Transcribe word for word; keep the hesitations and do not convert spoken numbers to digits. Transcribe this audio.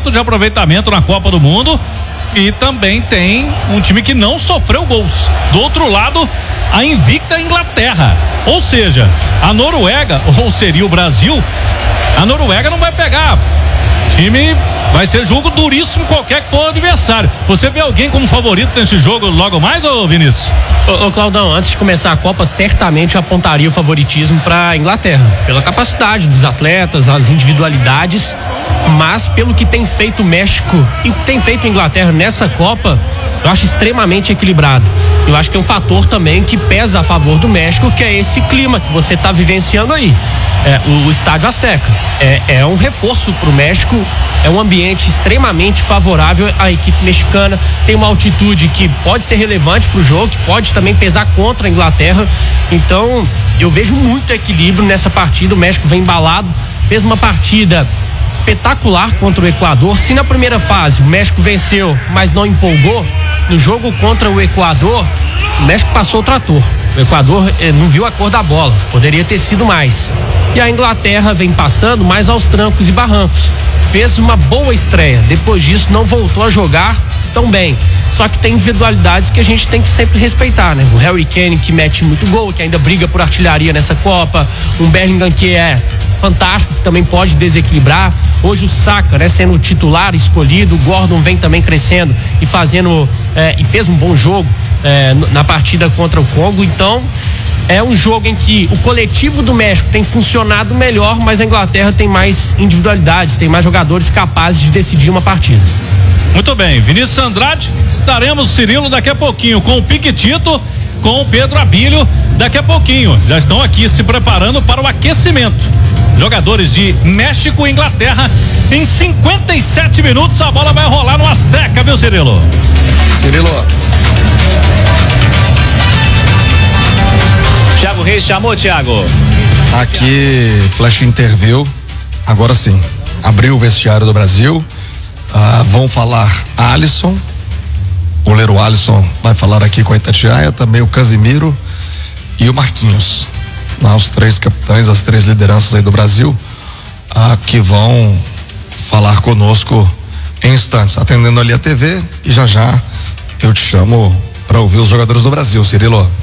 cento de aproveitamento na Copa do Mundo. E também tem um time que não sofreu gols. Do outro lado, a invicta Inglaterra. Ou seja, a Noruega, ou seria o Brasil, a Noruega não vai pegar. Time vai ser jogo duríssimo, qualquer que for o adversário. Você vê alguém como favorito nesse jogo logo mais, ô Vinícius? Ô, ô Claudão, antes de começar a Copa, certamente eu apontaria o favoritismo para Inglaterra, pela capacidade dos atletas, as individualidades, mas pelo que tem feito o México e o que tem feito a Inglaterra nessa Copa, eu acho extremamente equilibrado. Eu acho que é um fator também que pesa a favor do México, que é esse clima que você está vivenciando aí. É, o, o Estádio Azteca é, é um reforço para o México, é um ambiente extremamente favorável à equipe mexicana, tem uma altitude que pode ser relevante para o jogo, que pode também pesar contra a Inglaterra. Então eu vejo muito equilíbrio nessa partida. O México vem embalado, fez uma partida espetacular contra o Equador. Se na primeira fase o México venceu, mas não empolgou, no jogo contra o Equador, o México passou o trator. O Equador eh, não viu a cor da bola, poderia ter sido mais. E a Inglaterra vem passando mais aos trancos e barrancos. Fez uma boa estreia, depois disso não voltou a jogar tão bem. Só que tem individualidades que a gente tem que sempre respeitar, né? O Harry Kane, que mete muito gol, que ainda briga por artilharia nessa Copa. Um Bellingham que é fantástico, que também pode desequilibrar. Hoje o Saka, né, sendo o titular escolhido. O Gordon vem também crescendo e fazendo eh, e fez um bom jogo eh, na partida contra o Congo. Então é um jogo em que o coletivo do México tem funcionado melhor, mas a Inglaterra tem mais individualidades, tem mais jogadores capazes de decidir uma partida. Muito bem, Vinícius Andrade, estaremos, Cirilo, daqui a pouquinho com o Piquetito, com o Pedro Abílio, daqui a pouquinho. Já estão aqui se preparando para o aquecimento. Jogadores de México e Inglaterra, em cinquenta e sete minutos a bola vai rolar no Azteca, viu, Cirilo? Cirilo. Thiago Reis chamou, Thiago. Aqui, Flash Interview, agora sim, abriu o vestiário do Brasil. Ah, vão falar Alisson, o goleiro Alisson vai falar aqui com a Itatiaia, também o Casimiro e o Marquinhos, ah, os três capitães, as três lideranças aí do Brasil, ah, que vão falar conosco em instantes, atendendo ali a T V, e já já eu te chamo para ouvir os jogadores do Brasil, Cirilo.